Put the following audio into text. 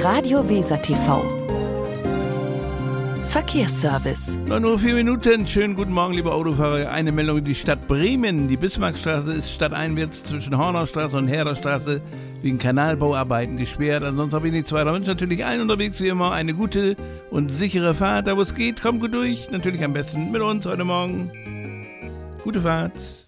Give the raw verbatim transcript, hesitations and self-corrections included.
Radio Weser T V. Verkehrsservice. neun Uhr vier Minuten. Schönen guten Morgen, liebe Autofahrer. Eine Meldung in die Stadt Bremen. Die Bismarckstraße ist stadteinwärts zwischen Hornaustraße und Herderstraße wegen Kanalbauarbeiten gesperrt. Ansonsten habe ich nichts weiter. Ich wünsche natürlich allen unterwegs wie immer eine gute und sichere Fahrt. Da wo es geht, kommt gut durch. Natürlich am besten mit uns heute Morgen. Gute Fahrt.